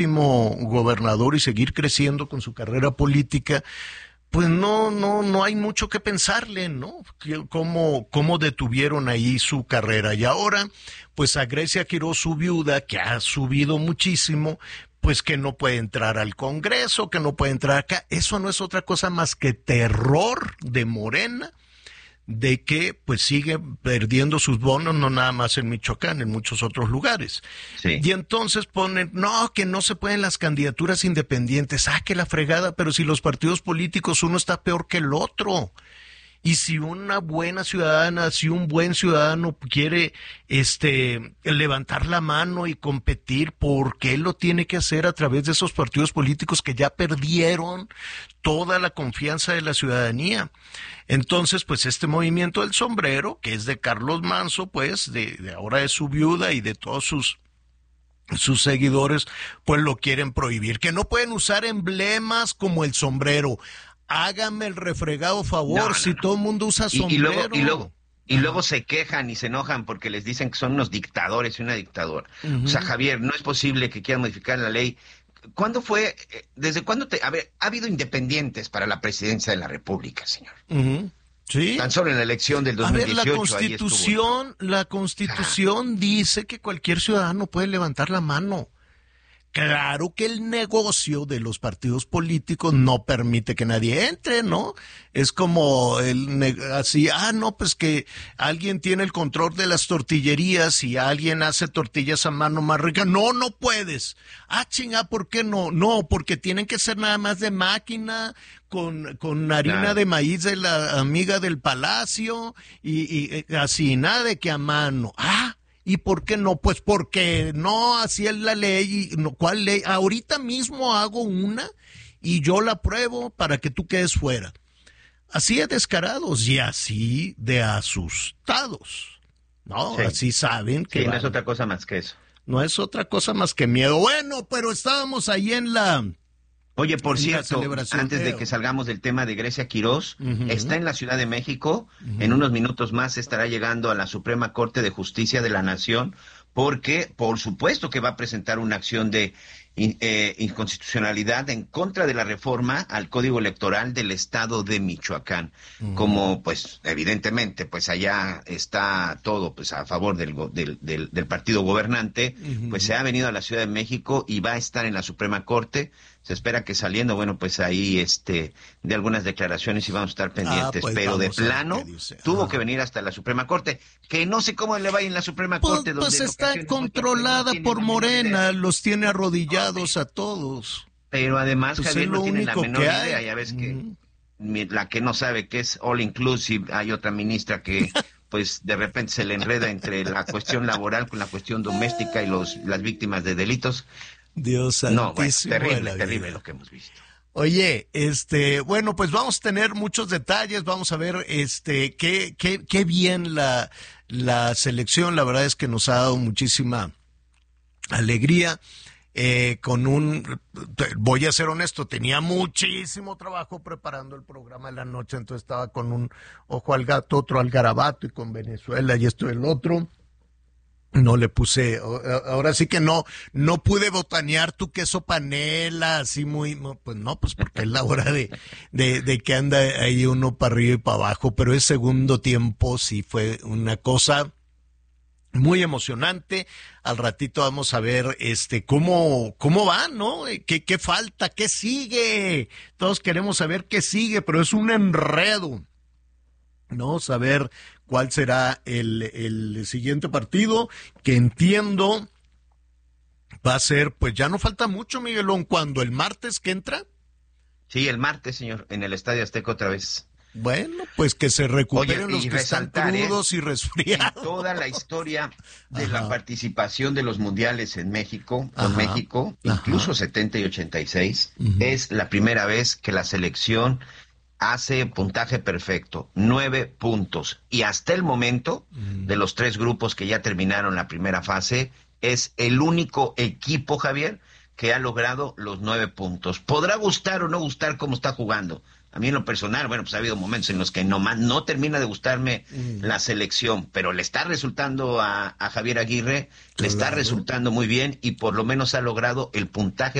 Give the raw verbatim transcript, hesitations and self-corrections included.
gobernador y seguir creciendo con su carrera política, pues no, no, no hay mucho que pensarle, ¿no? Cómo, cómo detuvieron ahí su carrera. Y ahora, pues a Grecia Quiroz, su viuda, que ha subido muchísimo, pues que no puede entrar al Congreso, que no puede entrar acá. Eso no es otra cosa más que terror de Morena, de que pues sigue perdiendo sus bonos, no nada más en Michoacán, en muchos otros lugares. Sí. Y entonces ponen, no, que no se pueden las candidaturas independientes, ah, que la fregada, pero si los partidos políticos uno está peor que el otro. Y si una buena ciudadana, si un buen ciudadano quiere este levantar la mano y competir, ¿por qué lo tiene que hacer a través de esos partidos políticos que ya perdieron toda la confianza de la ciudadanía? Entonces, pues este movimiento del sombrero, que es de Carlos Manzo, pues, de, de ahora de su viuda y de todos sus sus seguidores, pues lo quieren prohibir, que no pueden usar emblemas como el sombrero. Hágame el refregado favor, no, no, si no. Todo el mundo usa sombrero. Y, y, luego, y, luego, y luego se quejan y se enojan porque les dicen que son unos dictadores y una dictadura. Uh-huh. O sea, Javier, no es posible que quieran modificar la ley. ¿Cuándo fue, desde cuándo te, a ver, ha habido independientes para la presidencia de la República, señor? Uh-huh. Sí. Tan solo en la elección del dos mil dieciocho. A ver, la Constitución, la Constitución ah. dice que cualquier ciudadano puede levantar la mano. Claro que el negocio de los partidos políticos no permite que nadie entre, ¿no? Es como el así, ah, no, pues que alguien tiene el control de las tortillerías y alguien hace tortillas a mano más ricas. No, no puedes. Ah, chinga, ¿por qué no? No, porque tienen que ser nada más de máquina, con, con harina claro. de maíz de la amiga del palacio y, y así, nada de que a mano. Ah, ¿y por qué no? Pues porque no, así es la ley. Y no, ¿cuál ley? Ahorita mismo hago una y yo la apruebo para que tú quedes fuera. Así de descarados y así de asustados, ¿no? Sí. Así saben que... Sí, no es otra cosa más que eso. No es otra cosa más que miedo. Bueno, pero estábamos ahí en la... Oye, por cierto, antes de que salgamos del tema de Grecia Quiroz, uh-huh. está en la Ciudad de México, uh-huh. en unos minutos más estará llegando a la Suprema Corte de Justicia de la Nación, porque por supuesto que va a presentar una acción de eh, inconstitucionalidad en contra de la reforma al Código Electoral del Estado de Michoacán. Uh-huh. Como, pues, evidentemente, pues allá está todo pues a favor del, del, del, del partido gobernante, uh-huh. pues se ha venido a la Ciudad de México y va a estar en la Suprema Corte. Se espera que saliendo, bueno, pues ahí este de algunas declaraciones y vamos a estar pendientes, ah, pues pero de plano tuvo que venir hasta la Suprema Corte, que no sé cómo le va en la Suprema pues, Corte. Pues donde está controlada no por Morena, los tiene arrodillados a todos. Pero además, pues Javier, no tiene la menor idea, ya ves que mm. la que no sabe que es all inclusive, hay otra ministra que... pues de repente se le enreda entre la cuestión laboral con la cuestión doméstica y los las víctimas de delitos. Dios santísimo. No, bueno, terrible, terrible lo que hemos visto. Oye, este, bueno, pues vamos a tener muchos detalles, vamos a ver, este, qué, qué, qué bien la, la selección, la verdad es que nos ha dado muchísima alegría. Eh, con un, voy a ser honesto, tenía muchísimo trabajo preparando el programa de la noche, entonces estaba con un ojo al gato, otro al garabato y con Venezuela y esto y el otro. No le puse, ahora sí que no, no pude botanear tu queso panela, así muy, pues no, pues porque es la hora de, de, de que anda ahí uno para arriba y para abajo, pero el segundo tiempo sí fue una cosa muy emocionante. Al ratito vamos a ver este cómo cómo va, ¿no? ¿Qué, qué falta? ¿Qué sigue? Todos queremos saber qué sigue, pero es un enredo, ¿no? Saber cuál será el, el siguiente partido, que entiendo va a ser, pues ya no falta mucho, Miguelón, ¿cuándo? ¿El martes que entra? Sí, el martes, señor, en el Estadio Azteca otra vez. Bueno, pues que se recuperen Oye, los que están crudos ¿eh? y resfriados. En toda la historia de Ajá. la participación de los mundiales en México, con Ajá. México, Ajá. incluso setenta y ochenta y seis, uh-huh. es la primera vez que la selección hace puntaje perfecto, nueve puntos. Y hasta el momento, uh-huh. de los tres grupos que ya terminaron la primera fase, es el único equipo, Javier, que ha logrado los nueve puntos. Podrá gustar o no gustar cómo está jugando. A mí en lo personal, bueno, pues ha habido momentos en los que no, no termina de gustarme mm. la selección, pero le está resultando a, a Javier Aguirre, claro. le está resultando muy bien y por lo menos ha logrado el puntaje